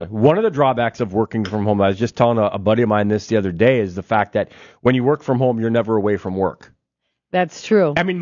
One of the drawbacks of working from home, I was just telling a buddy of mine this the other day, is the fact that when you work from home, you're never away from work. That's true. I mean,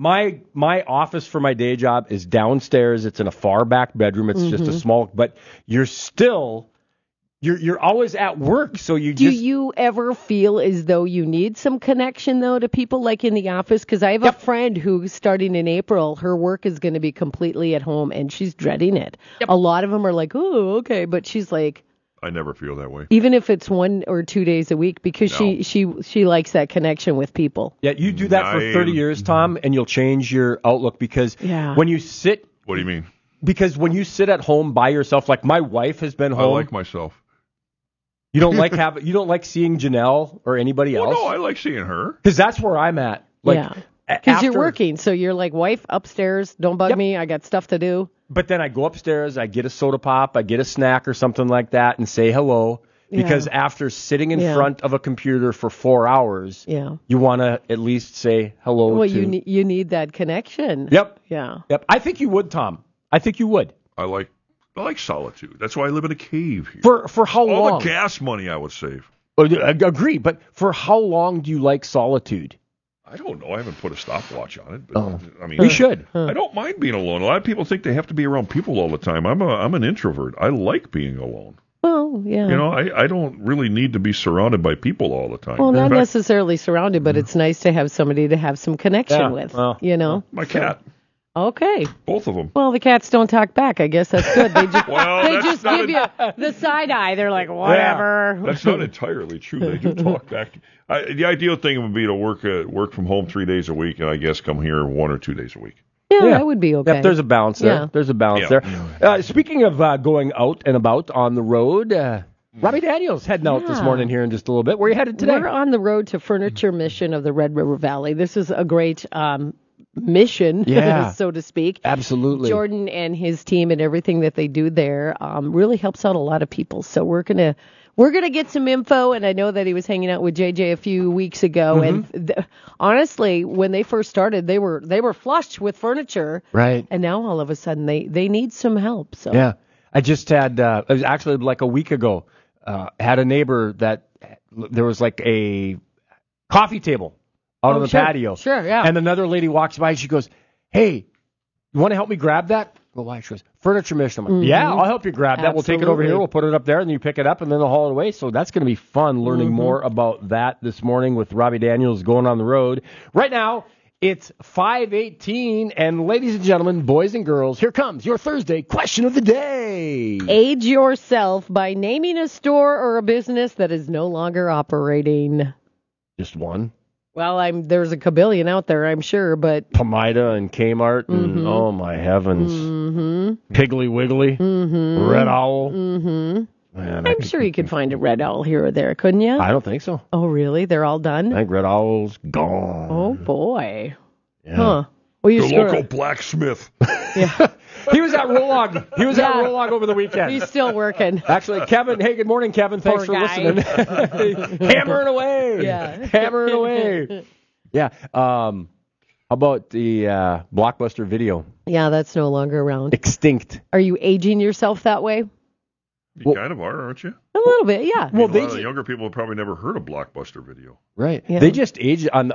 my office for my day job is downstairs. It's in a far back bedroom. It's just a small, but you're still, you're always at work. So Do you ever feel as though you need some connection, though, to people like in the office? Because I have a friend who's starting in April. Her work is going to be completely at home, and she's dreading it. A lot of them are like, oh, okay. But she's like, I never feel that way. even if it's 1 or 2 days a week, because she likes that connection with people. Yeah, you do that for 30 years, Tom, and you'll change your outlook because when you sit. What do you mean? Because when you sit at home by yourself, like my wife has been home. I like myself. You don't like seeing Janelle or anybody else? No, I like seeing her. Because that's where I'm at. Because you're working, so you're like, wife, upstairs, don't bug me, I got stuff to do. But then I go upstairs, I get a soda pop, I get a snack or something like that and say hello. Because after sitting in front of a computer for 4 hours, you want to at least say hello. Well, you need that connection. Yep. Yeah. Yep. I think you would, Tom. I think you would. I like solitude. That's why I live in a cave here. For how long? All the gas money I would save. I agree, but for how long do you like solitude? I don't know. I haven't put a stopwatch on it. But, I mean, we should. I don't mind being alone. A lot of people think they have to be around people all the time. I'm an introvert. I like being alone. Well, yeah. You know, I don't really need to be surrounded by people all the time. Well, not necessarily surrounded, but it's nice to have somebody to have some connection with. Well, you know, my cat. Okay. Both of them. Well, the cats don't talk back. I guess that's good. They just give you the side eye. They're like, whatever. Yeah, that's not entirely true. They do talk back. The ideal thing would be to work from home 3 days a week, and I guess come here 1 or 2 days a week. Yeah, that would be okay. Yep, there's a balance there. Yeah. There's a balance there. Speaking of going out and about on the road, Robbie Daniels heading out this morning here in just a little bit. Where are you headed today? We're on the road to Furniture Mission of the Red River Valley. This is a great mission, so to speak. Absolutely. Jordan and his team and everything that they do there really helps out a lot of people. So we're gonna get some info, and I know that he was hanging out with JJ a few weeks ago. And honestly, when they first started, they were flush with furniture, right? And now all of a sudden they need some help. So yeah, I just had it was actually like a week ago. Had a neighbor that there was like a coffee table out on the patio. Sure, yeah. And another lady walks by and she goes, "Hey, you want to help me grab that?" Well, why? She goes, "Furniture Mission." I'm like, yeah, I'll help you grab that. We'll take it over here. We'll put it up there, and you pick it up, and then they'll haul it away. So that's going to be fun learning more about that this morning with Robbie Daniels going on the road. Right now, it's 5:18, and ladies and gentlemen, boys and girls, here comes your Thursday question of the day. Age yourself by naming a store or a business that is no longer operating. Just one. Well, there's a kabillion out there, I'm sure, but Pomida and Kmart and oh my heavens, Piggly Wiggly, Red Owl. Man, I'm sure you could find a Red Owl here or there, couldn't you? I don't think so. Oh, really? They're all done? I think Red Owl's gone. Oh boy. Yeah. Huh. Well, the local blacksmith. Yeah. He was at Rolog. He was at Rolog over the weekend. He's still working. Actually, Kevin. Hey, good morning, Kevin. Thanks for listening. Hammering away. Yeah. Hammering away. Yeah. How about the Blockbuster Video? Yeah, that's no longer around. Extinct. Are you aging yourself that way? You kind of are, aren't you? A little bit, yeah. Well, the younger people have probably never heard of Blockbuster Video. Right. Yeah. They just aged on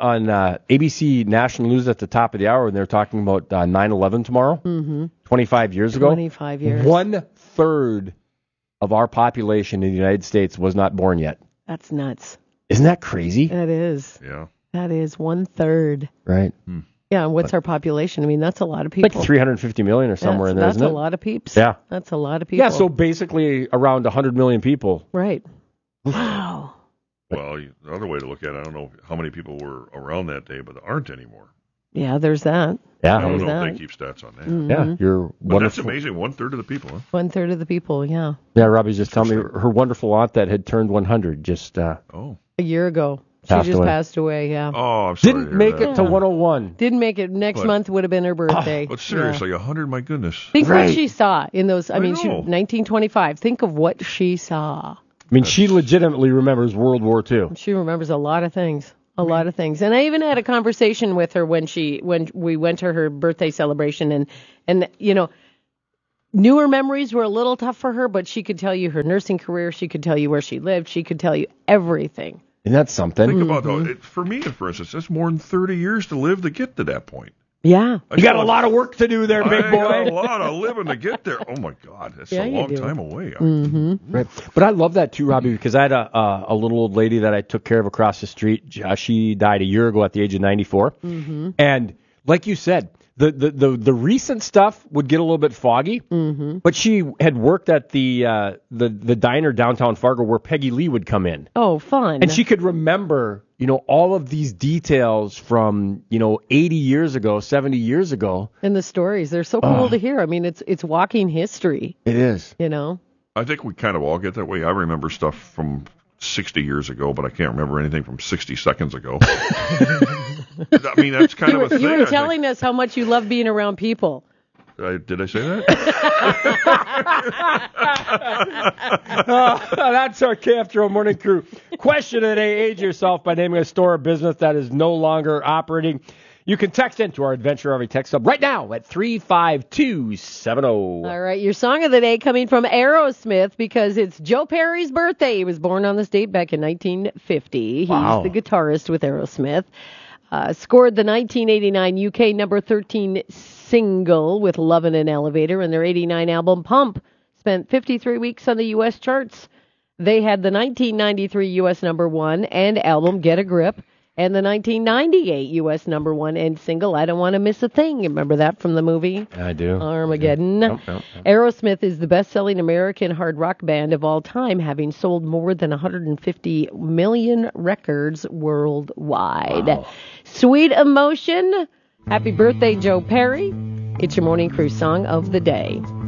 ABC National News at the top of the hour, and they're talking about 9/11 tomorrow. 25 years ago. 25 years. 1/3 of our population in the United States was not born yet. That's nuts. Isn't that crazy? That is. Yeah. That is 1/3. Right. Yeah, and what's our population? I mean, that's a lot of people. Like 350 million or somewhere in there, isn't it? That's a lot of peeps. Yeah. That's a lot of people. Yeah, so basically around 100 million people. Right. Wow. Well, the other way to look at it, I don't know how many people were around that day, but there aren't anymore. Yeah, there's that. Yeah. I don't know if they keep stats on that. Yeah, but that's amazing. 1/3 of the people, huh? 1/3 of the people, yeah. Yeah, Robbie's just telling me her wonderful aunt that had turned 100 just a year ago. She just away. Passed away, yeah. Oh, I'm sorry. Didn't make it to 101. Didn't make it. Next month would have been her birthday. But seriously, 100, my goodness. Think what she saw in those, I mean, 1925. Think of what she saw. I mean, she legitimately remembers World War II. She remembers a lot of things. A lot of things. And I even had a conversation with her when we went to her birthday celebration and you know, newer memories were a little tough for her, but she could tell you her nursing career. She could tell you where she lived. She could tell you everything. And that's something. Think about for me, for instance, it's more than 30 years to live to get to that point. Yeah. You got a lot of work to do there, big boy. I got a lot of living to get there. Oh, my God. That's a long time away. Right. But I love that, too, Robbie, because I had a little old lady that I took care of across the street. She died a year ago at the age of 94. Mm-hmm. And like you said, the recent stuff would get a little bit foggy, but she had worked at the diner downtown Fargo where Peggy Lee would come in. Oh, fun. And she could remember, all of these details from, 80 years ago, 70 years ago. And the stories, they're so cool to hear. I mean, it's walking history. It is. I think we kind of all get that way. I remember stuff from 60 years ago, but I can't remember anything from 60 seconds ago. I mean, that's kind of a thing. You were telling us how much you love being around people. Did I say that? That's our KFTRO Morning Crew. Question today, age yourself by naming a store or business that is no longer operating. You can text into our Adventure Every Text Hub right now at 35270. All right, your song of the day coming from Aerosmith because it's Joe Perry's birthday. He was born on this date back in 1950. He's the guitarist with Aerosmith. Scored the 1989 UK number 13 single with Love in an Elevator, and their 89 album Pump spent 53 weeks on the U.S. charts. They had the 1993 U.S. number 1 and album Get a Grip, and the 1998 U.S. number 1 and single I Don't Want to Miss a Thing. Remember that from the movie? I do. Armageddon. Nope. Aerosmith is the best-selling American hard rock band of all time, having sold more than 150 million records worldwide. Wow. Sweet Emotion. Happy birthday, Joe Perry. It's your Morning Crew song of the day.